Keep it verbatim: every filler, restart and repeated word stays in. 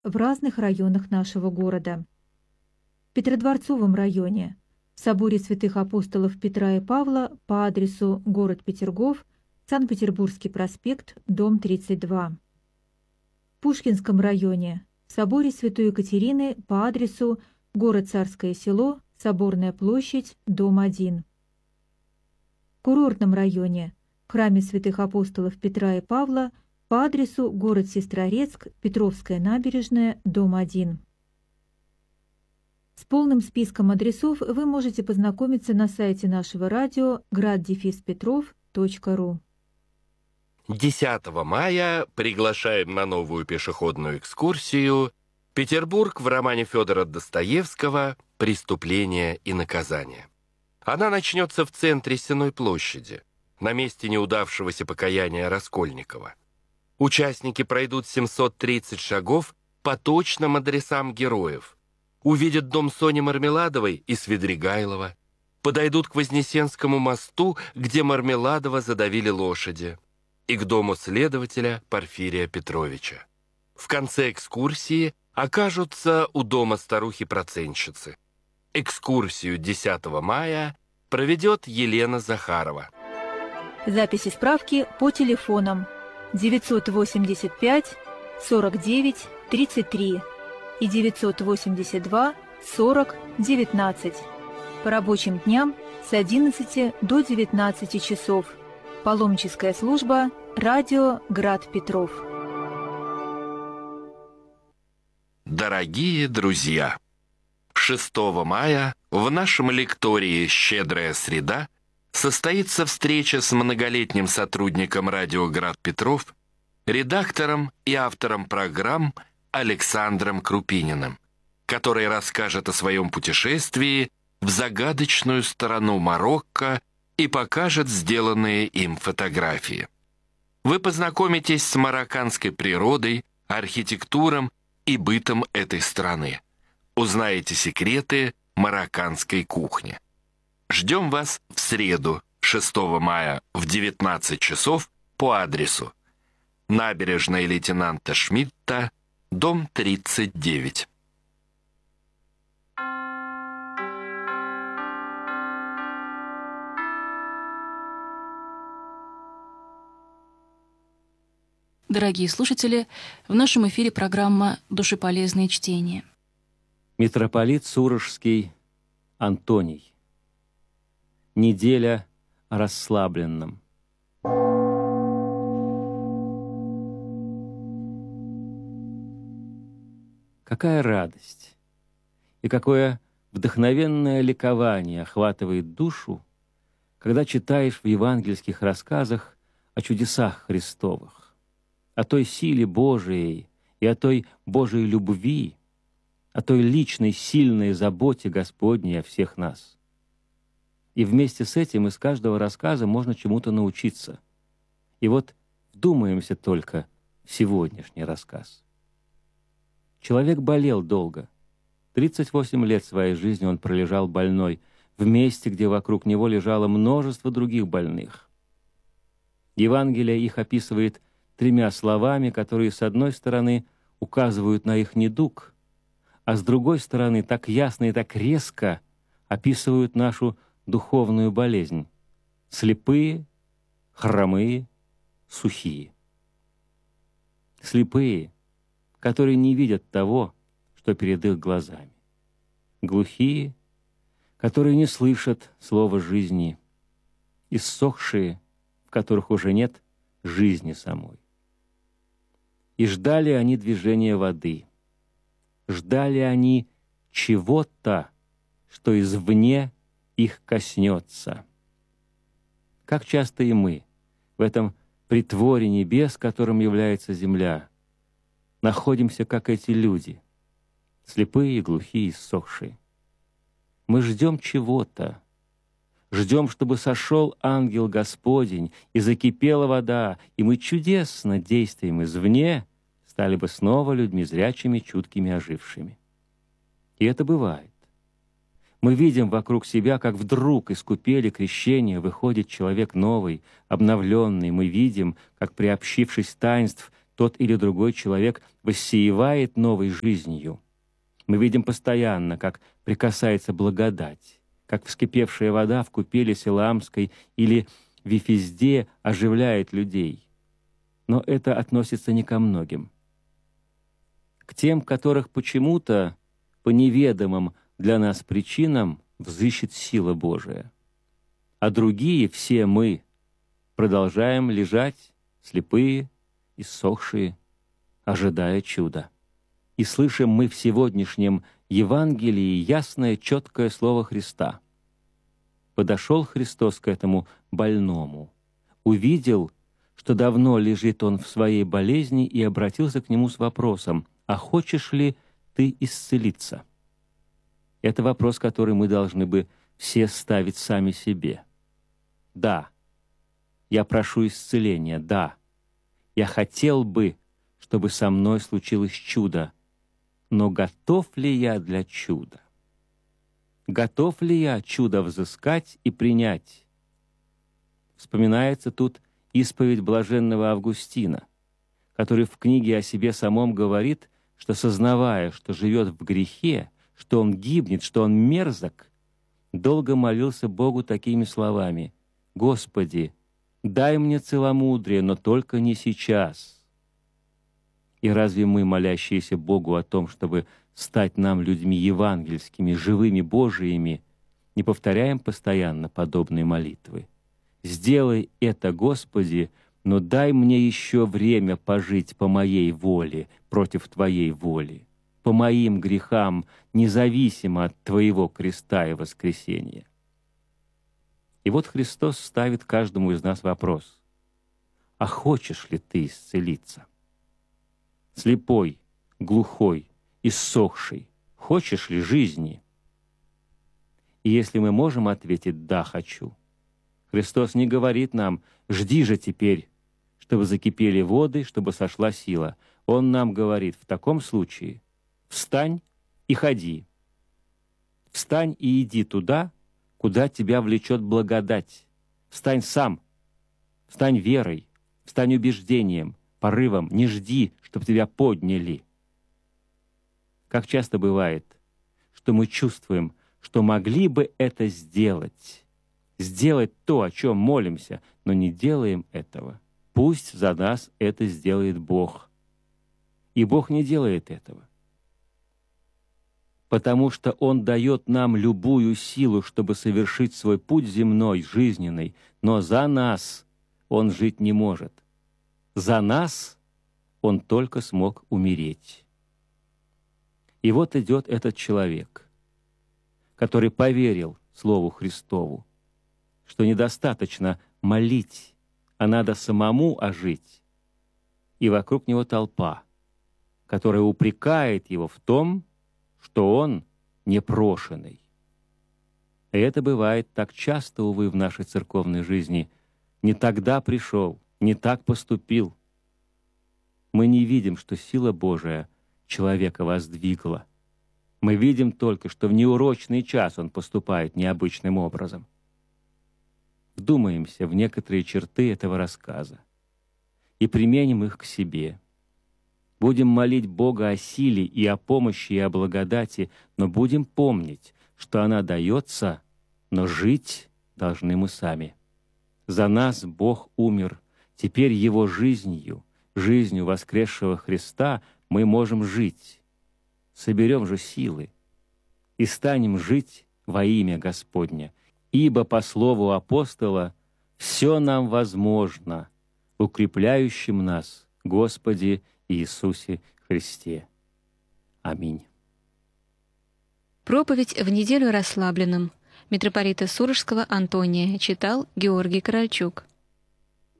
в разных районах нашего города. В Петродворцовом районе в соборе святых апостолов Петра и Павла по адресу город Петергоф, Санкт-Петербургский проспект, дом тридцать два. В Пушкинском районе в соборе святой Екатерины по адресу город Царское Село, Соборная площадь, дом один. В Курортном районе в храме святых апостолов Петра и Павла по адресу город Сестрорецк, Петровская набережная, дом один. С полным списком адресов вы можете познакомиться на сайте нашего радио град петров точка ру. десятого мая приглашаем на новую пешеходную экскурсию «Петербург» в романе Федора Достоевского «Преступление и наказание». Она начнется в центре Сенной площади, на месте неудавшегося покаяния Раскольникова. Участники пройдут семьсот тридцать шагов по точным адресам героев, увидят дом Сони Мармеладовой и Свидригайлова, подойдут к Вознесенскому мосту, где Мармеладова задавили лошади, и к дому следователя Порфирия Петровича. В конце экскурсии окажутся у дома старухи-процентщицы. Экскурсию десятого мая проведет Елена Захарова. Записи справки по телефонам девятьсот восемьдесят пять сорок девять тридцать три и девятьсот восемьдесят два сорок девятнадцать. По рабочим дням с одиннадцати до девятнадцати часов. Паломническая служба «Радио Град Петров». Дорогие друзья! шестого мая в нашем лектории «Щедрая среда» состоится встреча с многолетним сотрудником радио «Град Петров», редактором и автором программ Александром Крупининым, который расскажет о своем путешествии в загадочную сторону Марокко и покажет сделанные им фотографии. Вы познакомитесь с марокканской природой, архитектурой и бытом этой страны. Узнаете секреты марокканской кухни. Ждем вас в среду, шестого мая в девятнадцать часов по адресу набережная лейтенанта Шмидта, дом тридцать девять. Дорогие слушатели, в нашем эфире программа «Душеполезные чтения». Митрополит Сурожский Антоний. Неделя о расслабленном. Какая радость и какое вдохновенное ликование охватывает душу, когда читаешь в евангельских рассказах о чудесах Христовых, о той силе Божией и о той Божией любви, о той личной сильной заботе Господней о всех нас. И вместе с этим из каждого рассказа можно чему-то научиться. И вот вдумаемся только в сегодняшний рассказ. Человек болел долго. тридцать восемь лет своей жизни он пролежал больной, в месте, где вокруг него лежало множество других больных. Евангелие их описывает тремя словами, которые, с одной стороны, указывают на их недуг, а с другой стороны, так ясно и так резко описывают нашу духовную болезнь. Слепые, хромые, сухие. Слепые, которые не видят того, что перед их глазами. Глухие, которые не слышат слова жизни. Иссохшие, в которых уже нет жизни самой. И ждали они движения воды. Ждали они чего-то, что извне их коснется. Как часто и мы в этом притворе небес, которым является земля, находимся, как эти люди, слепые, глухие, иссохшие. Мы ждем чего-то. Ждем, чтобы сошел ангел Господень, и закипела вода, и мы чудесно действием извне стали бы снова людьми зрячими, чуткими, ожившими. И это бывает. Мы видим вокруг себя, как вдруг из купели крещения выходит человек новый, обновленный. Мы видим, как, приобщившись таинств, тот или другой человек воссеивает новой жизнью. Мы видим постоянно, как прикасается благодать, как вскипевшая вода в купели Силаамской или в Вифизде оживляет людей. Но это относится не ко многим. К тем, которых почему-то, по неведомым для нас причинам, взыщет сила Божия. А другие, все мы, продолжаем лежать, слепые, иссохшие, ожидая чуда. И слышим мы в сегодняшнем Евангелии ясное, четкое слово Христа. Подошел Христос к этому больному, увидел, что давно лежит он в своей болезни, и обратился к нему с вопросом: «А хочешь ли ты исцелиться?» Это вопрос, который мы должны бы все ставить сами себе. Да, я прошу исцеления, да, я хотел бы, чтобы со мной случилось чудо, но готов ли я для чуда? Готов ли я чудо взыскать и принять? Вспоминается тут исповедь блаженного Августина, который в книге о себе самом говорит, что, сознавая, что живет в грехе, что он гибнет, что он мерзок, долго молился Богу такими словами: «Господи, дай мне целомудрие, но только не сейчас». И разве мы, молящиеся Богу о том, чтобы стать нам людьми евангельскими, живыми Божиими, не повторяем постоянно подобные молитвы? «Сделай это, Господи, но дай мне еще время пожить по моей воле против Твоей воли, по моим грехам, независимо от Твоего креста и воскресения». И вот Христос ставит каждому из нас вопрос: «А хочешь ли ты исцелиться? Слепой, глухой, иссохший, хочешь ли жизни?» И если мы можем ответить «да, хочу», Христос не говорит нам: «Жди же теперь, чтобы закипели воды, чтобы сошла сила». Он нам говорит: в таком случае встань и ходи. Встань и иди туда, куда тебя влечет благодать. Встань сам, встань верой, встань убеждением, порывом, не жди, чтобы тебя подняли. Как часто бывает, что мы чувствуем, что могли бы это сделать, сделать то, о чем молимся, но не делаем этого. Пусть за нас это сделает Бог. И Бог не делает этого, потому что Он дает нам любую силу, чтобы совершить свой путь земной, жизненный, но за нас Он жить не может. За нас Он только смог умереть. И вот идет этот человек, который поверил Слову Христову, что недостаточно молить, а надо самому ожить. И вокруг него толпа, которая упрекает его в том, что он непрошенный. И это бывает так часто, увы, в нашей церковной жизни. Не тогда пришел, не так поступил. Мы не видим, что сила Божия человека воздвигла. Мы видим только, что в неурочный час он поступает необычным образом. Вдумаемся в некоторые черты этого рассказа и применим их к себе. Будем молить Бога о силе и о помощи и о благодати, но будем помнить, что она дается, но жить должны мы сами. За нас Бог умер, теперь Его жизнью, жизнью воскресшего Христа мы можем жить. Соберем же силы и станем жить во имя Господне, ибо по слову апостола все нам возможно, укрепляющим нас Господи Иисусе Христе. Аминь. Проповедь в неделю расслабленным. Митрополита Сурожского Антония читал Георгий Корольчук.